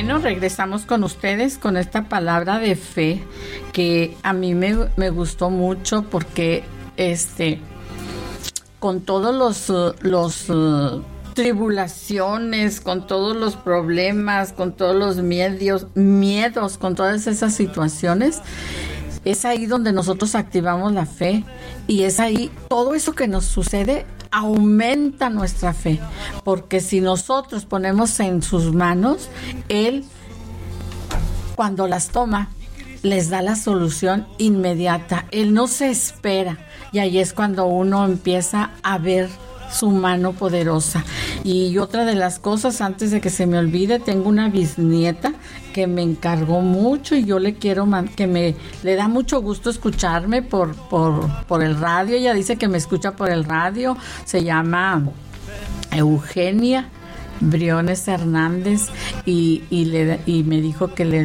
Bueno, regresamos con ustedes con esta palabra de fe que a mí me gustó mucho porque con todos los tribulaciones, con todos los problemas, con todos los miedos, con todas esas situaciones, es ahí donde nosotros activamos la fe y es ahí todo eso que nos sucede aumenta nuestra fe, porque si nosotros ponemos en sus manos, Él cuando las toma les da la solución inmediata. Él no se espera y ahí es cuando uno empieza a ver su mano poderosa. Y otra de las cosas, antes de que se me olvide, tengo una bisnieta que me encargó mucho y yo le quiero le da mucho gusto escucharme por el radio. Ella dice que me escucha por el radio. Se llama Eugenia Briones Hernández y me dijo que le